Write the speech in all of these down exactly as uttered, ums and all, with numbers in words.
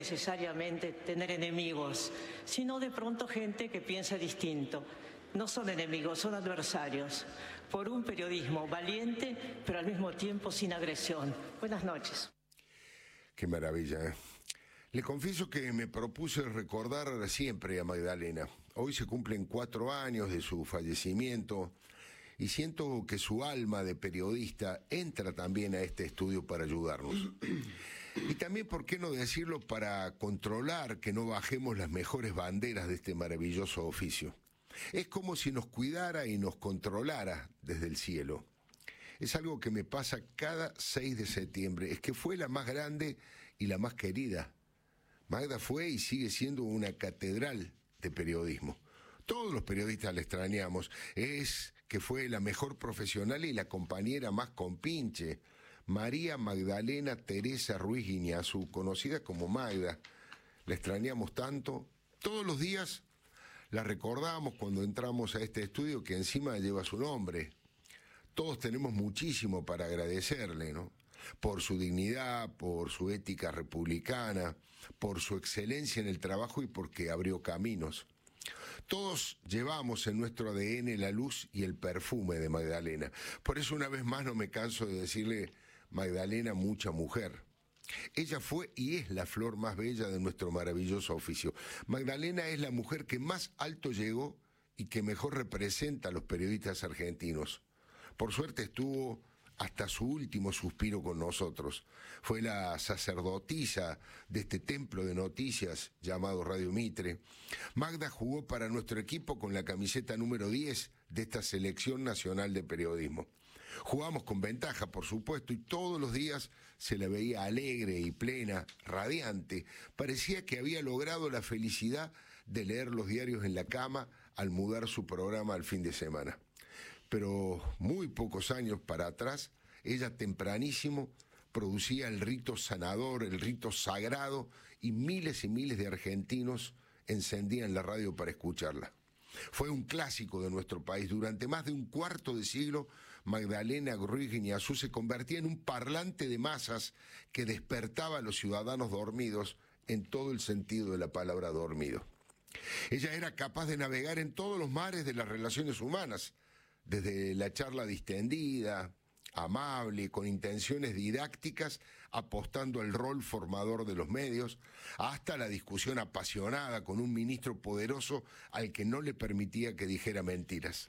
necesariamente tener enemigos, sino de pronto gente que piensa distinto. No son enemigos, son adversarios, por un periodismo valiente, pero al mismo tiempo sin agresión. Buenas noches. Qué maravilla, ¿eh? Le confieso que me propuse recordar siempre a Magdalena. Hoy se cumplen cuatro años de su fallecimiento y siento que su alma de periodista entra también a este estudio para ayudarnos. Y también, ¿por qué no decirlo?, para controlar que no bajemos las mejores banderas de este maravilloso oficio. Es como si nos cuidara y nos controlara desde el cielo. Es algo que me pasa cada seis de septiembre. Es que fue la más grande y la más querida. Magda fue y sigue siendo una catedral de periodismo. Todos los periodistas la extrañamos. Es que fue la mejor profesional y la compañera más compinche. María Magdalena Teresa Ruiz Guiñazú, conocida como Magda. La extrañamos tanto. Todos los días la recordamos cuando entramos a este estudio que encima lleva su nombre. Todos tenemos muchísimo para agradecerle, ¿no? Por su dignidad, por su ética republicana, por su excelencia en el trabajo y porque abrió caminos. Todos llevamos en nuestro A D N la luz y el perfume de Magdalena. Por eso una vez más no me canso de decirle Magdalena mucha mujer. Ella fue y es la flor más bella de nuestro maravilloso oficio. Magdalena es la mujer que más alto llegó y que mejor representa a los periodistas argentinos. Por suerte estuvo hasta su último suspiro con nosotros. Fue la sacerdotisa de este templo de noticias llamado Radio Mitre. Magda jugó para nuestro equipo con la camiseta número diez de esta selección nacional de periodismo. Jugamos con ventaja, por supuesto, y todos los días se la veía alegre y plena, radiante. Parecía que había logrado la felicidad de leer los diarios en la cama al mudar su programa al fin de semana. Pero muy pocos años para atrás, ella tempranísimo producía el rito sanador, el rito sagrado, y miles y miles de argentinos encendían la radio para escucharla. Fue un clásico de nuestro país. Durante más de un cuarto de siglo, Magdalena Ruiz Guiñazú se convertía en un parlante de masas que despertaba a los ciudadanos dormidos en todo el sentido de la palabra dormido. Ella era capaz de navegar en todos los mares de las relaciones humanas, desde la charla distendida, amable, con intenciones didácticas, apostando al rol formador de los medios, hasta la discusión apasionada con un ministro poderoso al que no le permitía que dijera mentiras.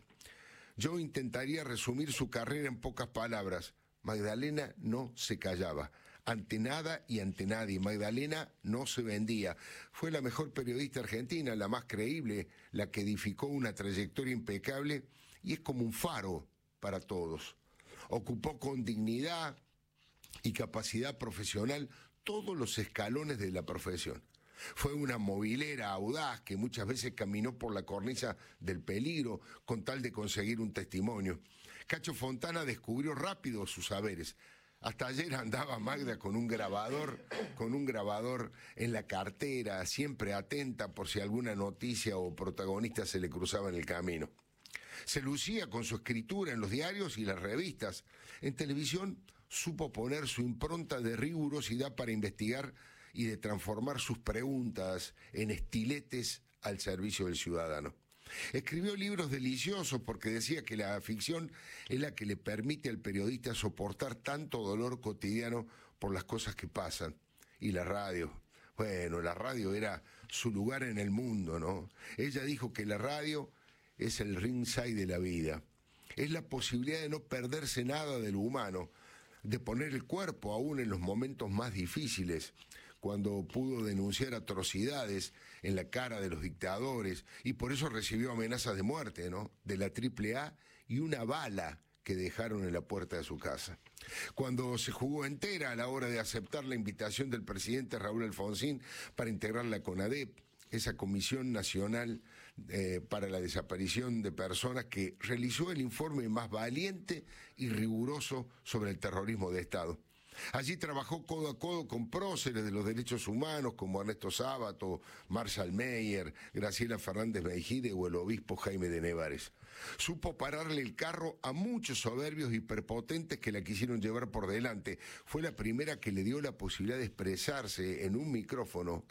Yo intentaría resumir su carrera en pocas palabras. Magdalena no se callaba, ante nada y ante nadie. Magdalena no se vendía. Fue la mejor periodista argentina, la más creíble, la que edificó una trayectoria impecable y es como un faro para todos. Ocupó con dignidad y capacidad profesional todos los escalones de la profesión. Fue una movilera audaz que muchas veces caminó por la cornisa del peligro con tal de conseguir un testimonio. Cacho Fontana descubrió rápido sus saberes. Hasta ayer andaba Magda con un grabador, con un grabador en la cartera, siempre atenta por si alguna noticia o protagonista se le cruzaba en el camino. Se lucía con su escritura en los diarios y las revistas. En televisión supo poner su impronta de rigurosidad para investigar y de transformar sus preguntas en estiletes al servicio del ciudadano. Escribió libros deliciosos porque decía que la ficción es la que le permite al periodista soportar tanto dolor cotidiano por las cosas que pasan. Y la radio, bueno, la radio era su lugar en el mundo, ¿no? Ella dijo que la radio es el ringside de la vida. Es la posibilidad de no perderse nada de lo humano, de poner el cuerpo aún en los momentos más difíciles, cuando pudo denunciar atrocidades en la cara de los dictadores y por eso recibió amenazas de muerte, ¿no?, de la triple A y una bala que dejaron en la puerta de su casa. Cuando se jugó entera a la hora de aceptar la invitación del presidente Raúl Alfonsín para integrar la CONADEP, esa Comisión Nacional eh, para la Desaparición de Personas que realizó el informe más valiente y riguroso sobre el terrorismo de Estado. Allí trabajó codo a codo con próceres de los derechos humanos como Ernesto Sábato, Marshall Meyer, Graciela Fernández Meijide o el obispo Jaime de Nevares. Supo pararle el carro a muchos soberbios y prepotentes que la quisieron llevar por delante. Fue la primera que le dio la posibilidad de expresarse en un micrófono